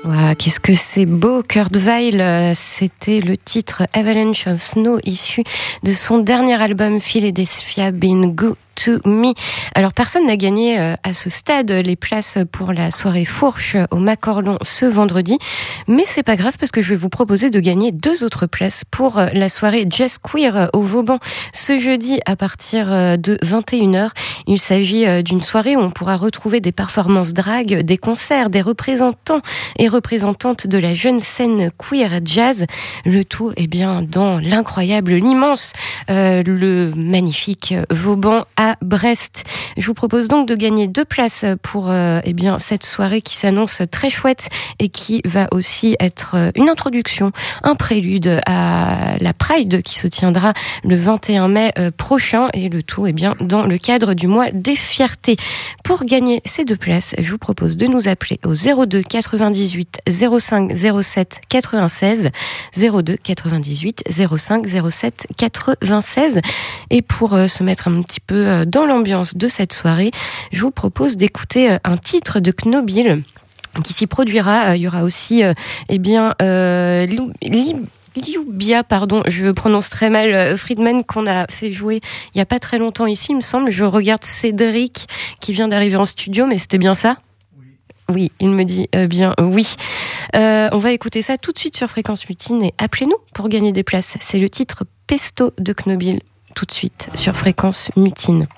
Wow, qu'est-ce que c'est beau, Kurt Weill, c'était le titre Avalanche of Snow issu de son dernier album Philadelphia Been Good to Me. Alors personne n'a gagné à ce stade les places pour la soirée fourche au Macorlon ce vendredi, mais c'est pas grave parce que je vais vous proposer de gagner 2 autres places pour la soirée Jazz Queer au Vauban ce jeudi à partir de 21h. Il s'agit d'une soirée où on pourra retrouver des performances drag, des concerts, des représentants et représentantes de la jeune scène queer jazz. Le tout, dans l'incroyable, l'immense, le magnifique Vauban à Brest. Je vous propose donc de gagner 2 places pour cette soirée qui s'annonce très chouette et qui va aussi être une introduction, un prélude à la Pride qui se tiendra le 21 mai prochain, et le tout dans le cadre du mois des fiertés. Pour gagner ces 2 places, je vous propose de nous appeler au 02 98 05 07 96 02 98 05 07 96. Et pour se mettre un petit peu dans l'ambiance de cette soirée, je vous propose d'écouter un titre de Knobil qui s'y produira. Il y aura aussi Liubia, je prononce très mal, Friedman, qu'on a fait jouer il y a pas très longtemps ici, il me semble. Je regarde Cédric qui vient d'arriver en studio, mais c'était bien ça ? Oui, il me dit bien oui. On va écouter ça tout de suite sur Fréquence Mutine et appelez-nous pour gagner des places. C'est le titre Pesto de Knobil, tout de suite sur Fréquence Mutine.